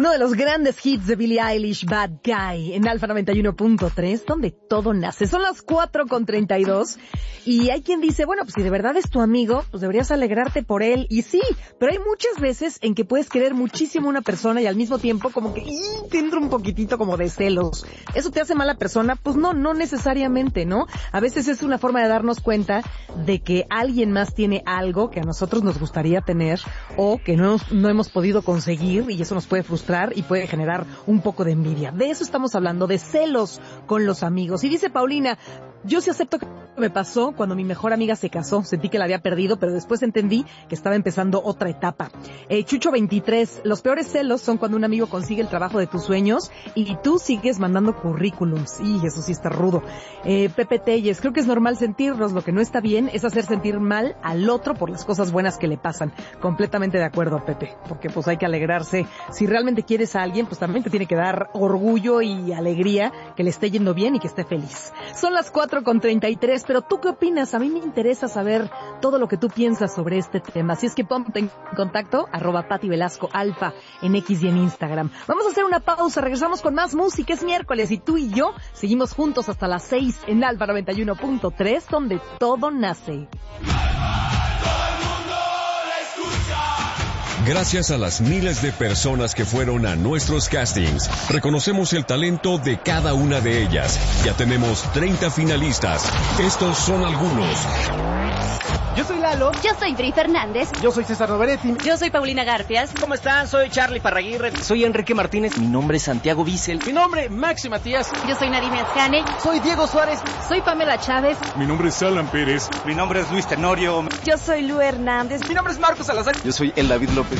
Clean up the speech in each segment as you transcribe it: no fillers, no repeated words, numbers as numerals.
Uno de los grandes hits de Billie Eilish, Bad Guy, en Alfa 91.3, donde todo nace. Son las 4:32 y hay quien dice, bueno, pues si de verdad es tu amigo, pues deberías alegrarte por él. Y sí, pero hay muchas veces en que puedes querer muchísimo a una persona y al mismo tiempo como que te entra un poquitito como de celos. ¿Eso te hace mala persona? Pues no necesariamente, ¿no? A veces es una forma de darnos cuenta de que alguien más tiene algo que a nosotros nos gustaría tener o que no hemos podido conseguir, y eso nos puede frustrar y puede generar un poco de envidia. De eso estamos hablando, de celos con los amigos. Y dice Paulina, yo sí acepto que me pasó cuando mi mejor amiga se casó. Sentí que la había perdido, pero después entendí que estaba empezando otra etapa. Chucho 23, los peores celos son cuando un amigo consigue el trabajo de tus sueños y tú sigues mandando currículums. Y eso sí está rudo. Pepe Telles, creo que es normal sentirnos. Lo que no está bien es hacer sentir mal al otro por las cosas buenas que le pasan. Completamente de acuerdo, Pepe, porque pues hay que alegrarse. Si realmente quieres a alguien, pues también te tiene que dar orgullo y alegría que le esté yendo bien y que esté feliz. Son las 4:33, pero ¿tú qué opinas? A mí me interesa saber todo lo que tú piensas sobre este tema. Así es que ponte en contacto, @PatiVelascoAlfa en X y en Instagram. Vamos a hacer una pausa, regresamos con más música. Es miércoles y tú y yo seguimos juntos hasta las 6 en Alfa 91.3, donde todo nace. Gracias a las miles de personas que fueron a nuestros castings, reconocemos el talento de cada una de ellas. Ya tenemos 30 finalistas. Estos son algunos. Yo soy Lalo. Yo soy Bri Fernández. Yo soy César Noveretti. Yo soy Paulina Garfias. ¿Cómo están? Soy Charlie Parraguirre. Soy Enrique Martínez. Mi nombre es Santiago Bissell. Mi nombre, Maxi Matías. Yo soy Nadine Ascane. Soy Diego Suárez. Soy Pamela Chávez. Mi nombre es Alan Pérez. Mi nombre es Luis Tenorio. Yo soy Lu Hernández. Mi nombre es Marcos Salazar. Yo soy El David López.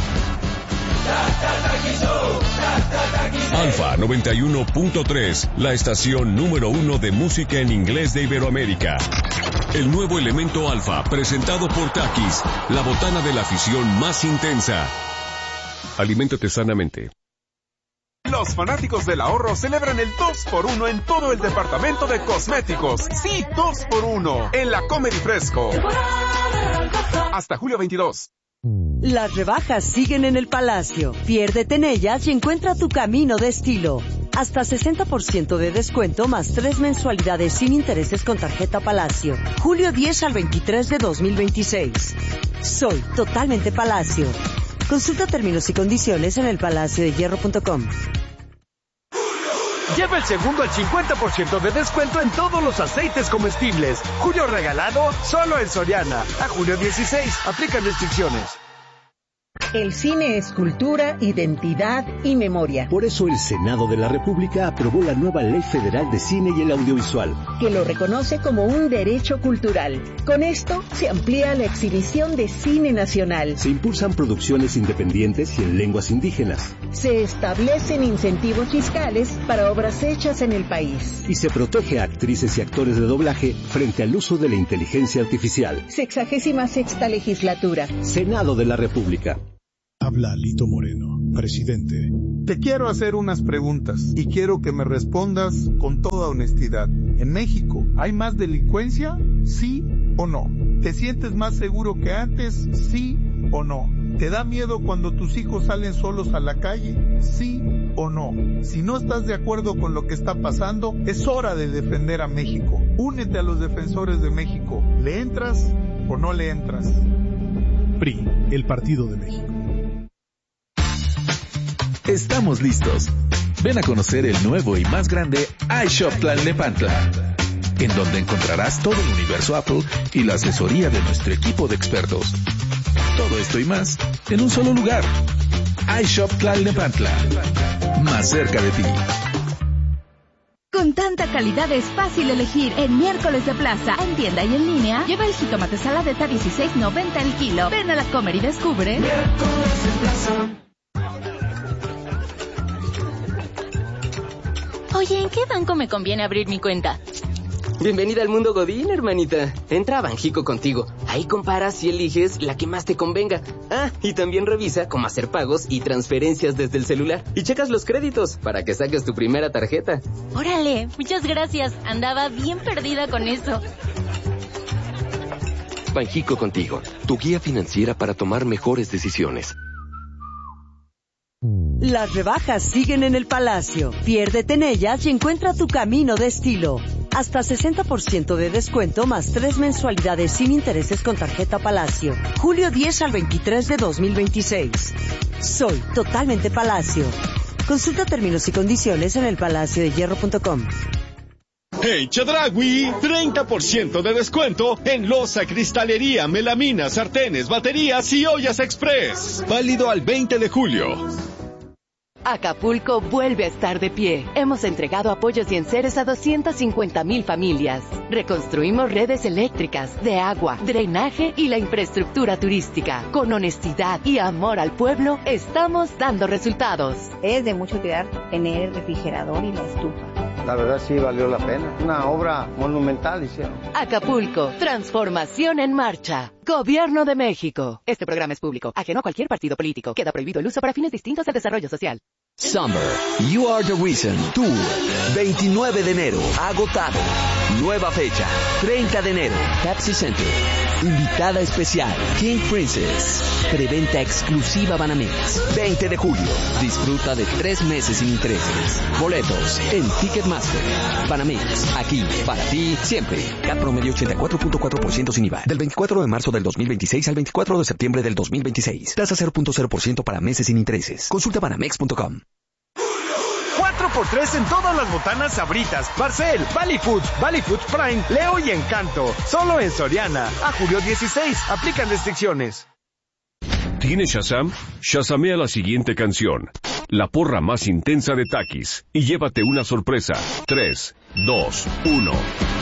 Alfa 91.3, la estación número 1 de música en inglés de Iberoamérica. El nuevo elemento Alfa, presentado por Takis, la botana de la afición más intensa. Aliméntate sanamente. Los fanáticos del ahorro celebran el 2x1 en todo el departamento de cosméticos. Sí, 2x1 en la Comedy Fresco. Hasta julio 22. Las rebajas siguen en el Palacio. Piérdete en ellas y encuentra tu camino de estilo. Hasta 60% de descuento más 3 mensualidades sin intereses con tarjeta Palacio. Julio 10 al 23 de 2026. Soy totalmente Palacio. Consulta términos y condiciones en elpalaciodehierro.com. Lleva el segundo al 50% de descuento en todos los aceites comestibles. Julio regalado solo en Soriana. A julio 16. Aplican restricciones. El cine es cultura, identidad y memoria. Por eso el Senado de la República aprobó la nueva Ley Federal de Cine y el Audiovisual, que lo reconoce como un derecho cultural. Con esto se amplía la exhibición de cine nacional. Se impulsan producciones independientes y en lenguas indígenas. Se establecen incentivos fiscales para obras hechas en el país. Y se protege a actrices y actores de doblaje frente al uso de la inteligencia artificial. 66ª legislatura. Senado de la República. Habla Lito Moreno, presidente. Te quiero hacer unas preguntas y quiero que me respondas con toda honestidad. ¿En México hay más delincuencia? ¿Sí o no? ¿Te sientes más seguro que antes? ¿Sí o no? ¿Te da miedo cuando tus hijos salen solos a la calle? ¿Sí o no? Si no estás de acuerdo con lo que está pasando, es hora de defender a México. Únete a los defensores de México. ¿Le entras o no le entras? PRI, el Partido de México. Estamos listos. Ven a conocer el nuevo y más grande iShop Tlalnepantla, en donde encontrarás todo el universo Apple y la asesoría de nuestro equipo de expertos. Todo esto y más en un solo lugar. iShop Tlalnepantla, más cerca de ti. Con tanta calidad es fácil elegir en miércoles de plaza, en tienda y en línea. Lleva el jitomate saladeta 16.90 el kilo. Ven a la Comer y descubre. Miércoles de plaza. Oye, ¿en qué banco me conviene abrir mi cuenta? Bienvenida al mundo Godín, hermanita. Entra a Banjico contigo. Ahí comparas y eliges la que más te convenga. Ah, y también revisa cómo hacer pagos y transferencias desde el celular. Y checas los créditos para que saques tu primera tarjeta. Órale, muchas gracias. Andaba bien perdida con eso. Banjico contigo, tu guía financiera para tomar mejores decisiones. Las rebajas siguen en el Palacio. Piérdete en ellas y encuentra tu camino de estilo. Hasta 60% de descuento más 3 mensualidades sin intereses con tarjeta Palacio. Julio 10 al 23 de 2026. Soy totalmente Palacio. Consulta términos y condiciones en elpalaciodehierro.com. Hey Chedraui, 30% de descuento en loza, cristalería, melamina, sartenes, baterías y ollas express. Válido al 20 de julio. Acapulco vuelve a estar de pie. Hemos entregado apoyos y enseres a 250,000 familias. Reconstruimos redes eléctricas, de agua, drenaje y la infraestructura turística. Con honestidad y amor al pueblo, estamos dando resultados. Es de mucha utilidad tener refrigerador y la estufa. La verdad sí valió la pena. Una obra monumental hicieron. Acapulco, transformación en marcha. Gobierno de México. Este programa es público, ajeno a cualquier partido político. Queda prohibido el uso para fines distintos del desarrollo social. Summer, You Are the Reason Tour, 29 de enero, agotado. Nueva fecha, 30 de enero, Pepsi Center. Invitada especial, King Princess. Preventa exclusiva Banamex. 20 de julio, disfruta de 3 meses sin intereses. Boletos en Ticketmaster. Banamex, aquí, para ti, siempre. CAT promedio 84.4% sin IVA. Del 24 de marzo del 2026 al 24 de septiembre del 2026. Tasa 0.0% para meses sin intereses. Consulta banamex.com. 4x3 en todas las botanas Sabritas, Barcel, Valley Foods Prime, Leo y Encanto. Solo en Soriana. A julio 16. Aplican restricciones. ¿Tienes Shazam? Shazamea la siguiente canción. La porra más intensa de Takis. Y llévate una sorpresa. 3, 2, 1.